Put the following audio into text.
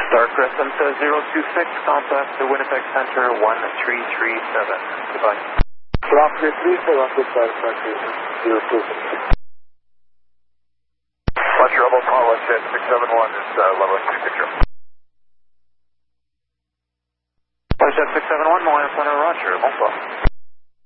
Star Crescent 026, contact the Winnipeg Center 1337. Goodbye. Ground 337, Star Crescent 026. Roger, Rebel Apollo Jet 671 is level 2 picture. Jet 671, Moana Center, Roger. Bonsoir.